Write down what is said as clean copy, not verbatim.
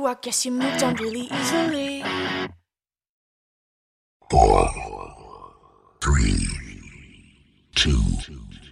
you, I guess you moved on really easily. 4, 3, 2,